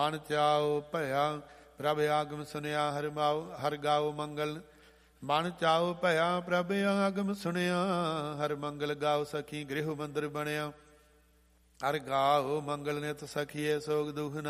ਮਨ ਚਾਉ ਭਇਆ ਪ੍ਰਭ ਆਗਮ ਸੁਨਿਆ ਹਰ ਗਾਉ ਮੰਗਲ। ਮਨ ਚਾਉ ਭਇਆ ਪ੍ਰਭ ਆਗਮ ਸੁਣਿਆ ਹਰ ਮੰਗਲ। ਗਾਉ ਸਖੀ ਗ੍ਰਹਿ ਮੰਦਰ ਬਣਿਆ ਹਰ ਗਾਉ ਮੰਗਲ ਨਿਤ ਸਖੀਏ ਸੋਗ ਦੁਖ